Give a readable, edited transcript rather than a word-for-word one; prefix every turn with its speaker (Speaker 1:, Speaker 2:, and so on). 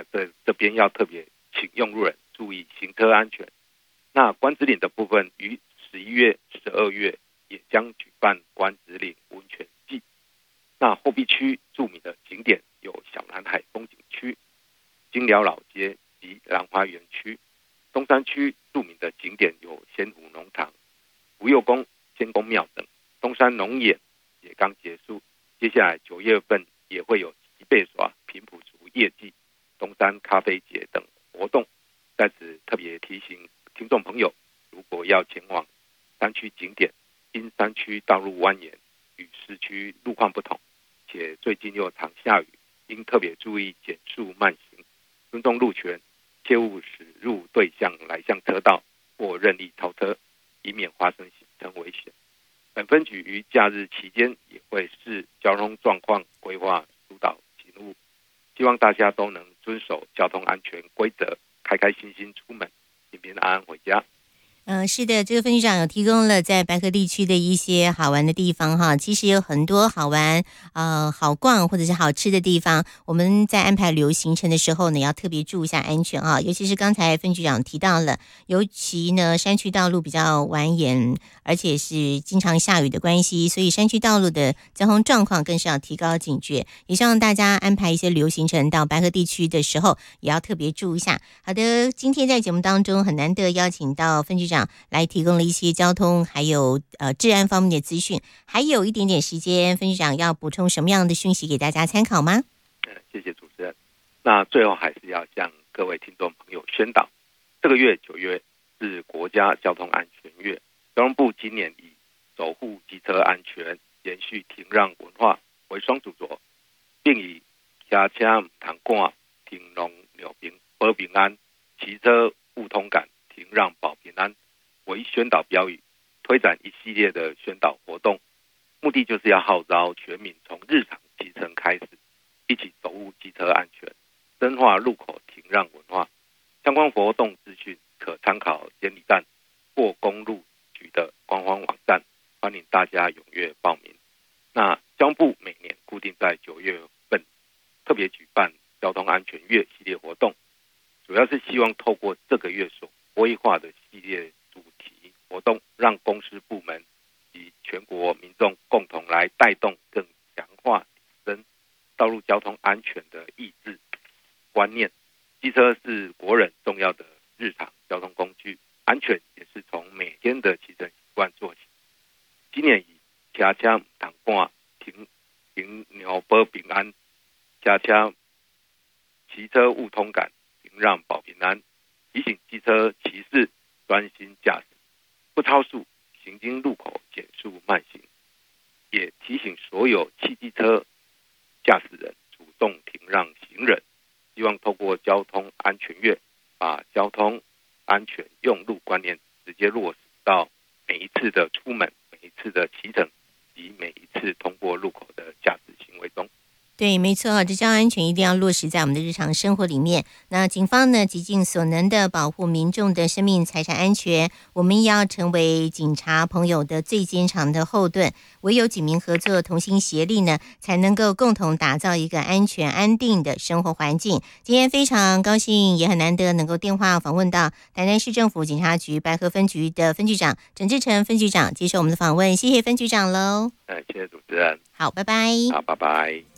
Speaker 1: 这边要特别请用路人注意行车安全。那关子岭的部分于11月、12月也将举办关子岭温泉季。那后壁区著名的景点有小南海风景区、金寮老街及兰花园区。东山区著名的景点有仙湖农场、福佑宫、仙公庙等。东山农演也刚结束，接下来9月份也会有吉贝耍、平埔族夜祭、东山咖啡节等活动。在此特别提醒听众朋友，如果要前往山区景点，因山区道路蜿蜒，与市区路况不同，且最近又常下雨，应特别注意减速慢行，尊重路权，切勿驶入对向来向车道或任意超车，以免发生行车危险。本分局于假日期间也会视交通状况规划疏导勤务，希望大家都能遵守交通安全规则，开开心心出门，平平安安回家。
Speaker 2: 是的，这个分局长有提供了在白河地区的一些好玩的地方哈，其实有很多好玩、好逛或者是好吃的地方。我们在安排旅游行程的时候呢，要特别注意一下安全啊，尤其是刚才分局长提到了，尤其呢山区道路比较蜿蜒，而且是经常下雨的关系，所以山区道路的交通状况更是要提高警觉。也希望大家安排一些旅游行程到白河地区的时候，也要特别注意一下。好的，今天在节目当中很难得邀请到分局长来提供了一些交通还有治安方面的资讯，还有一点点时间，分局长要补充什么样的讯息给大家参考吗？
Speaker 1: 谢谢主持人。那最后还是要向各位听众朋友宣导，这个月9月是国家交通安全月，交通部今年以守护机车安全、延续停让文化为双主轴，并以骑车唔通赶、停龙扭平保平安、骑车勿通赶、停让保平安为宣导标语，推展一系列的宣导活动，目的就是要号召全民从日常骑乘开始，一起守护机车安全，深化路口停让文化。相关活动资讯可参考监理站或公路局的官方网站，欢迎大家踊跃报名。那交通部每年固定在9月份特别举办交通安全月系列活动，主要是希望透过这个月所规划的系列主题活动，让公司部门及全国民众共同来带动更强化提升道路交通安全的意识观念。机车是国人重要的日常交通工具，安全也是从每天的骑乘习惯做起。今年以骑车唔通赶、停鸟保平安、骑车勿通赶、停让保平安，提醒机车骑士专心驾驶，不超速，行经路口减速慢行，也提醒所有汽机车驾驶人主动停让行人。希望透过交通安全月，把交通安全用路观念直接落实到每一次的出门、每一次的骑乘及每一次通过路口的驾驶行为中。
Speaker 2: 对，没错，这交通安全一定要落实在我们的日常生活里面。那警方呢，极尽所能的保护民众的生命财产安全，我们也要成为警察朋友的最坚强的后盾。唯有警民合作、同心协力呢，才能够共同打造一个安全安定的生活环境。今天非常高兴，也很难得能够电话访问到台南市政府警察局白河分局的分局长陈志成分局长接受我们的访问，谢谢分局长喽。
Speaker 1: 谢谢主持人。
Speaker 2: 好，拜拜。
Speaker 1: 好，拜拜。